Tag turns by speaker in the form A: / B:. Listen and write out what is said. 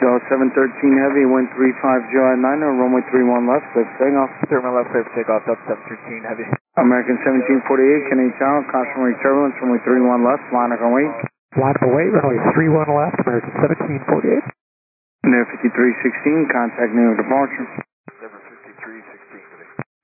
A: Go 713 Heavy, wind 35 July 9, runway 31 left, clear for takeoff.
B: Clear my left, clear for takeoff, Delta 713 Heavy.
A: American 1748, Canadian Tower, cautionary turbulence, runway 31 left, line of await.
C: Line of await, runway 31 left, American 1748.
A: Nair 5316, contact New York departure.